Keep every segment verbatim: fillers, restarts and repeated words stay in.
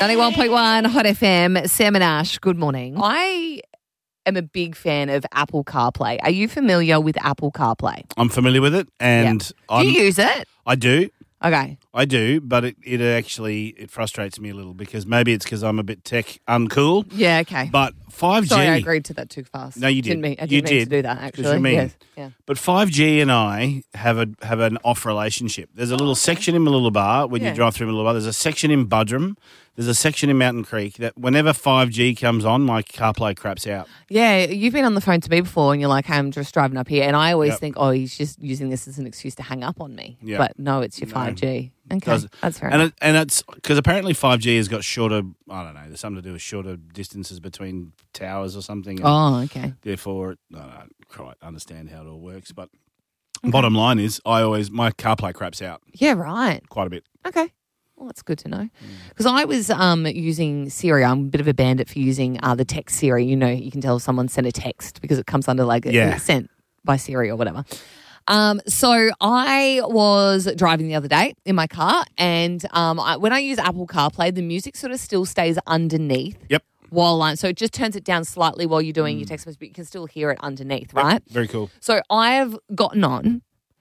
ninety-one point one Hot F M, Sam and Ash, good morning. I am a big fan of Apple CarPlay. Are you familiar with Apple CarPlay? I'm familiar with it, and Yep. I'm, Do you use it? I do. Okay. I do, but it, it actually it frustrates me a little because maybe it's because I'm a bit tech uncool. Yeah, okay. But five G. Sorry, I agreed to that too fast. No, you did. Didn't mean, I You didn't mean did, to do that, actually. you're mean. Yes. Yeah. But five G and I have a have an off relationship. There's a little okay. section in Mooloolaba when Yeah. you drive through Mooloolaba. There's a section in Budrum. There's a section in Mountain Creek that whenever five G comes on, my CarPlay craps out. Yeah, you've been on the phone to me before and you're like, hey, I'm just driving up here. And I always Yep. think, oh, he's just using this as an excuse to hang up on me. Yep. But no, it's your No. five G. Okay, Does- that's fair And enough. it, and it's because apparently five G has got shorter. I don't know. There's something to do with shorter distances between towers or something. and Oh, okay. Therefore, I don't quite understand how it all works. But bottom line is, I always my CarPlay craps out Yeah, right. quite a bit. Okay. Well, that's good to know. Because I was um, using Siri. I'm a bit of a bandit for using uh, the text Siri. You know, you can tell if someone sent a text because it comes under like Yeah. it's sent by Siri or whatever. Um, so I was driving the other day in my car, and um, I, when I use Apple CarPlay, the music sort of still stays underneath. Yep. While I'm, so it just turns it down slightly while you're doing your text message, but you can still hear it underneath, right? Very cool. So I have gotten on,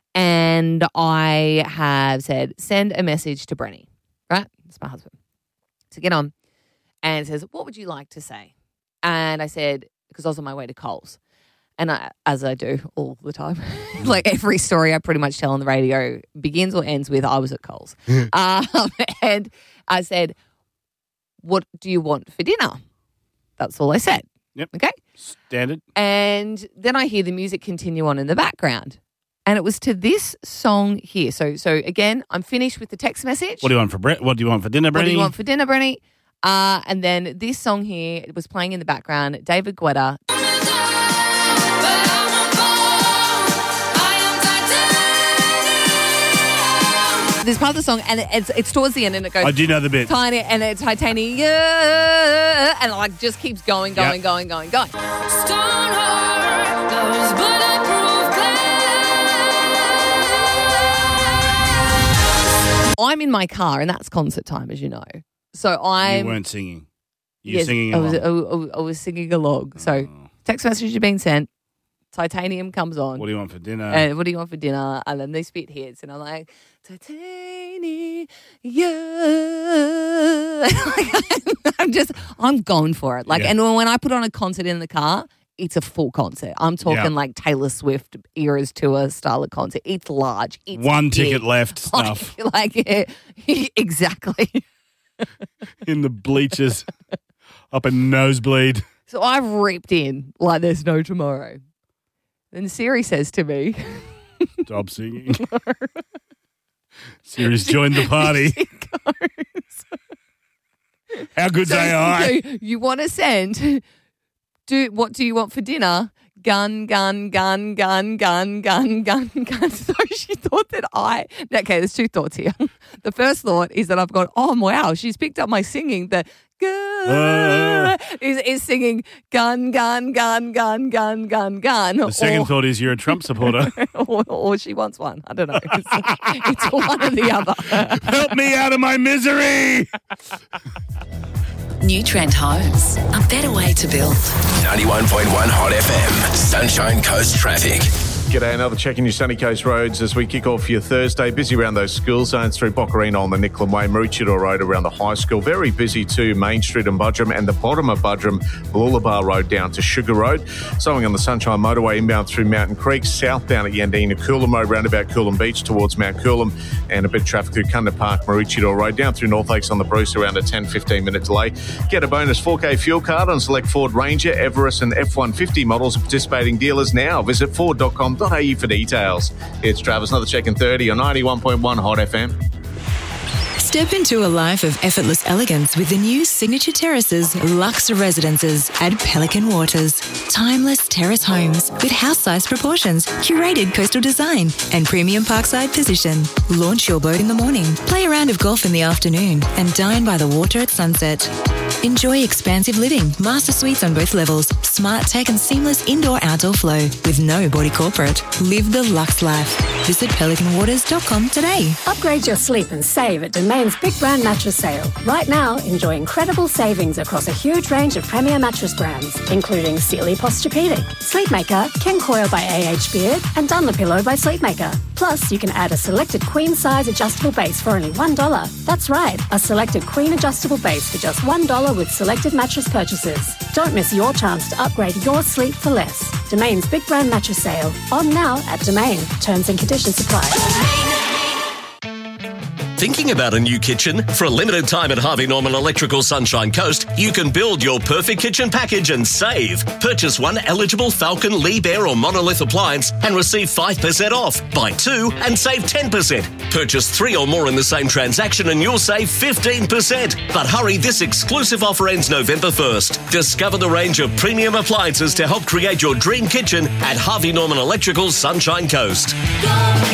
and I have said, send a message to Brenny, right? It's my husband. To get on, and it says, what would you like to say? And I said, because I was on my way to Coles. And I, as I do all the time, like every story I pretty much tell on the radio begins or ends with I was at Coles. um, and I said, what do you want for dinner? That's all I said. Yep. Okay. Standard. And then I hear the music continue on in the background. And it was to this song here. So so again, I'm finished with the text message. What do you want for bre- What do you want for dinner, Brenny? What do you want for dinner, Brenny? Uh, and then this song here was playing in the background, David Guetta. This part of the song, and it's it's towards the end, and it goes. I do know the bit. Tiny, and it's titanium, and it like just keeps going, going, Yep. going, going, going. I'm in my car, and that's concert time, as you know. So I'm. You weren't singing. You were yes, singing I was, along. I, I was singing along. So Oh. text message had been sent. Titanium comes on. What do you want for dinner? And what do you want for dinner? And then this bit hits, and I'm like, titanium. Like, I'm just, I'm going for it. Like, Yeah. and when I put on a concert in the car, it's a full concert. I'm talking Yeah. like Taylor Swift Eras Tour style of concert. It's large. It's One big. ticket left stuff Like, like exactly. in the bleachers up a nosebleed. So I've ripped in like there's no tomorrow. Then Siri says to me, Stop singing. Siri's joined the party. it goes, How good's A I? so you want to send, do what do you want for dinner? Gun, gun, gun, gun, gun, gun, gun, gun. So she thought that I, okay, there's two thoughts here. The first thought is that I've gone, oh, wow, she's picked up my singing. The gun Uh. is, is singing gun, gun, gun, gun, gun, gun, gun. The second or, thought is you're a Trump supporter. or, or she wants one. I don't know. It's, it's one or the other. Help me out of my misery. New Trent Homes, a better way to build. ninety-one point one Hot F M. Sunshine Coast traffic. G'day, another check in your sunny coast roads as we kick off your Thursday. Busy around those school zones through Boccarino on the Nicklin Way, Maroochydore Road around the high school. Very busy too, Main Street and Budrum and the bottom of Budrum, Mooloolaba Road down to Sugar Road. Sewing on the Sunshine Motorway inbound through Mountain Creek, southbound at Yandina, Coolum Road, roundabout Coolum Beach towards Mount Coolum, and a bit of traffic through Cunda Park, Maroochydore Road, down through North Lakes on the Bruce around a ten to fifteen minute delay. Get a bonus four K fuel card on select Ford Ranger, Everest and F one fifty models of participating dealers now. Visit ford dot com dot a u for details. It's Travis, another check in thirty on ninety-one point one Hot F M. Step into a life of effortless elegance with the new Signature Terraces Luxe Residences at Pelican Waters. Timeless terrace homes with house-sized proportions, curated coastal design, and premium parkside position. Launch your boat in the morning, play a round of golf in the afternoon, and dine by the water at sunset. Enjoy expansive living, master suites on both levels, smart tech and seamless indoor-outdoor flow with no body corporate. Live the luxe life. Visit pelican waters dot com today. Upgrade your sleep and save at Domain's Big Brand Mattress Sale. Right now, enjoy incredible savings across a huge range of premier mattress brands, including Sealy Posturepedic, Sleepmaker, Ken Coil by A H Beard, and Dunlopillow by Sleepmaker. Plus, you can add a selected queen-size adjustable base for only one dollar. That's right, a selected queen adjustable base for just one dollar with selected mattress purchases. Don't miss your chance to upgrade your sleep for less. Domain's Big Brand Mattress Sale. On now at Domain. Terms and conditions apply. Thinking about a new kitchen? For a limited time at Harvey Norman Electrical Sunshine Coast, you can build your perfect kitchen package and save. Purchase one eligible Falcon, Liebherr or Monolith appliance and receive five percent off. Buy two and save ten percent. Purchase three or more in the same transaction and you'll save fifteen percent. But hurry, this exclusive offer ends November first. Discover the range of premium appliances to help create your dream kitchen at Harvey Norman Electrical Sunshine Coast. Go,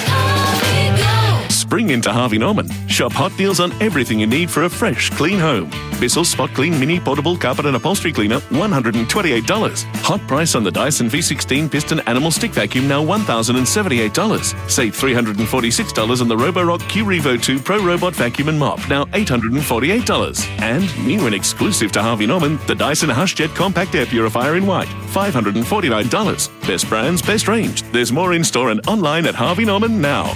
Harvey, go. Spring into Harvey Norman. Shop hot deals on everything you need for a fresh, clean home. Bissell Spot Clean Mini Portable Carpet and Upholstery Cleaner, one hundred twenty-eight dollars. Hot price on the Dyson V sixteen Piston Animal Stick Vacuum, now one thousand seventy-eight dollars. Save three hundred forty-six dollars on the Roborock Q Revo two Pro Robot Vacuum and Mop, now eight hundred forty-eight dollars. And, new and exclusive to Harvey Norman, the Dyson HushJet Compact Air Purifier in white, five hundred forty-nine dollars. Best brands, best range. There's more in store and online at Harvey Norman now.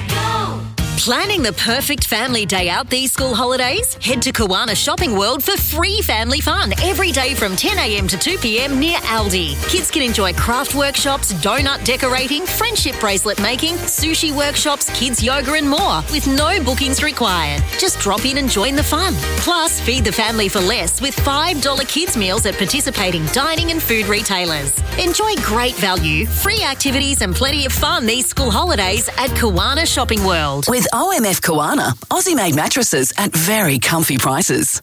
Planning the perfect family day out these school holidays? Head to Kawana Shopping World for free family fun every day from ten a.m. to two p.m. near Aldi. Kids can enjoy craft workshops, donut decorating, friendship bracelet making, sushi workshops, kids yoga and more with no bookings required. Just drop in and join the fun. Plus, feed the family for less with five dollars kids meals at participating dining and food retailers. Enjoy great value, free activities and plenty of fun these school holidays at Kawana Shopping World. With O M F Kawana, Aussie-made mattresses at very comfy prices.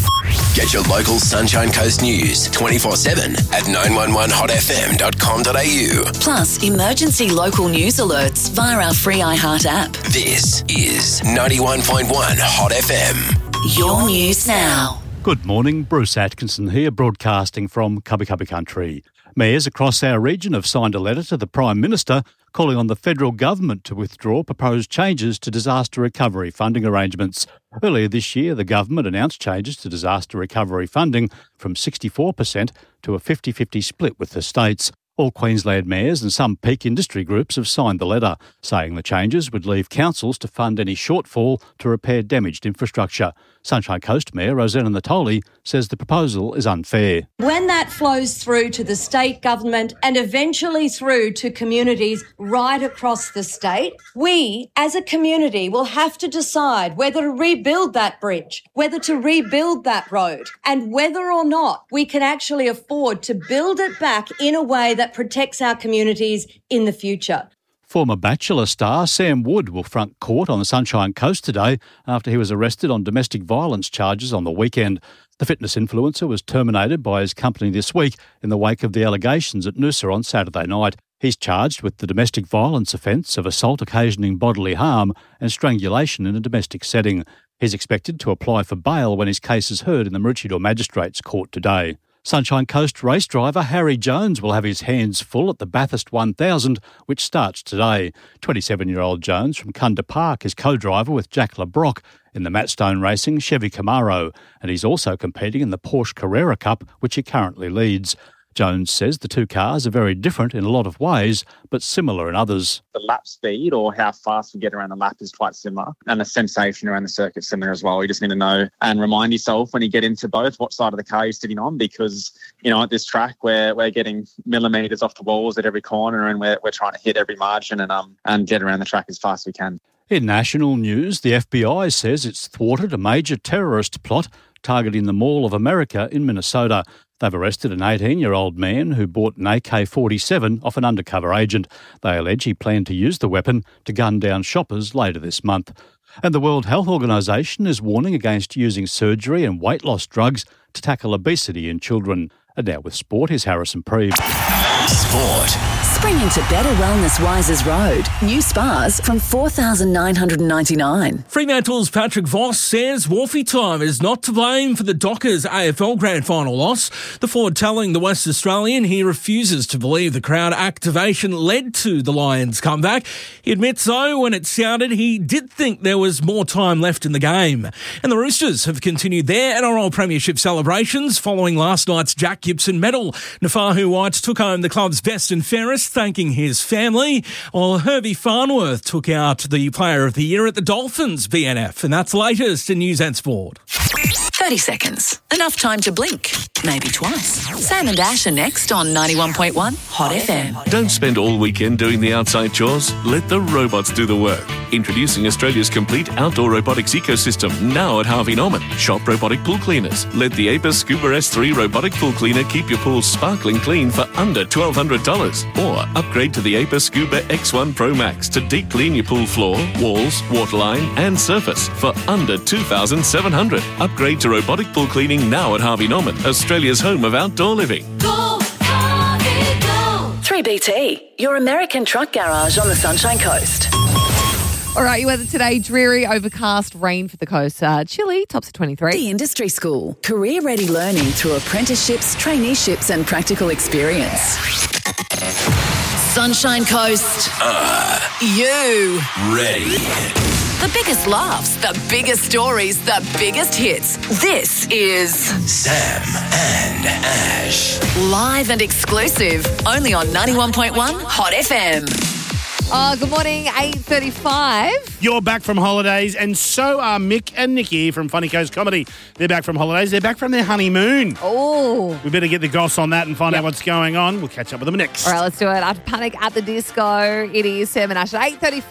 Get your local Sunshine Coast news twenty-four seven at nine one one hot f m dot com dot a u. Plus, emergency local news alerts via our free iHeart app. This is ninety-one point one Hot F M. Your news now. Good morning, Bruce Atkinson here, broadcasting from Cubby Cubby Country. Mayors across our region have signed a letter to the Prime Minister calling on the federal government to withdraw proposed changes to disaster recovery funding arrangements. Earlier this year, the government announced changes to disaster recovery funding from sixty-four percent to a fifty-fifty split with the states. All Queensland mayors and some peak industry groups have signed the letter, saying the changes would leave councils to fund any shortfall to repair damaged infrastructure. Sunshine Coast Mayor Rosanna Natoli says the proposal is unfair. When that flows through to the state government and eventually through to communities right across the state, we as a community will have to decide whether to rebuild that bridge, whether to rebuild that road, and whether or not we can actually afford to build it back in a way that protects our communities in the future. Former Bachelor star Sam Wood will front court on the Sunshine Coast today after he was arrested on domestic violence charges on the weekend. The fitness influencer was terminated by his company this week in the wake of the allegations at Noosa on Saturday night. He's charged with the domestic violence offence of assault occasioning bodily harm and strangulation in a domestic setting. He's expected to apply for bail when his case is heard in the Maroochydore Magistrates Court today. Sunshine Coast race driver Harry Jones will have his hands full at the Bathurst one thousand, which starts today. twenty-seven-year-old Jones from Kunda Park is co-driver with Jack LeBrock in the Mattstone Racing Chevy Camaro, and he's also competing in the Porsche Carrera Cup, which he currently leads. Jones says the two cars are very different in a lot of ways, but similar in others. The lap speed, or how fast we get around the lap, is quite similar, and the sensation around the circuit's similar as well. You just need to know and remind yourself when you get into both what side of the car you're sitting on, because, you know, at this track we're, we're getting millimetres off the walls at every corner, and we're, we're trying to hit every margin and, um, and get around the track as fast as we can. In national news, the F B I says it's thwarted a major terrorist plot targeting the Mall of America in Minnesota. They've arrested an eighteen-year-old man who bought an A K forty-seven off an undercover agent. They allege he planned to use the weapon to gun down shoppers later this month. And the World Health Organisation is warning against using surgery and weight loss drugs to tackle obesity in children. And now with sport, here's Harrison Preeve. Sport. Bring into Better Wellness Wises Road. New spas from four thousand nine hundred ninety-nine. Fremantle's Patrick Voss says Wolfie Time is not to blame for the Dockers A F L Grand Final loss. The forward telling the West Australian he refuses to believe the crowd activation led to the Lions' comeback. He admits, though, when it sounded, he did think there was more time left in the game. And the Roosters have continued their N R L Premiership celebrations following last night's Jack Gibson medal. Nafahu White took home the club's best and fairest, thanking his family, while Herbie Farnworth took out the Player of the Year at the Dolphins B N F. And that's the latest in News and Sport. thirty seconds. Enough time to blink. Maybe twice. Sam and Ash are next on ninety-one point one Hot F M. Don't spend all weekend doing the outside chores. Let the robots do the work. Introducing Australia's complete outdoor robotics ecosystem now at Harvey Norman. Shop robotic pool cleaners. Let the Apis Scuba S three robotic pool cleaner keep your pool sparkling clean for under twelve hundred dollars. Or upgrade to the Apis Scuba X one Pro Max to deep clean your pool floor, walls, waterline and surface for under two thousand seven hundred dollars. Upgrade to robotic pool cleaning now at Harvey Norman, Australia's home of outdoor living. Go, Harvey, go. three B T, your American truck garage on the Sunshine Coast. All right, your weather today, dreary, overcast, rain for the coast. Uh, chilly, tops of twenty-three. The Industry School, career-ready learning through apprenticeships, traineeships and practical experience. Sunshine Coast. Uh, You. ready. The biggest laughs, the biggest stories, the biggest hits. This is Sam and Ash. live and exclusive, only on ninety-one point one Hot F M. Oh, good morning, eight thirty-five. You're back from holidays, and so are Mick and Nikki from Funny Coast Comedy. They're back from holidays. They're back from their honeymoon. Oh. We better get the goss on that and find Yep. out what's going on. We'll catch up with them next. All right, let's do it. After Panic at the Disco, it is Sam and Ash at eight thirty-five.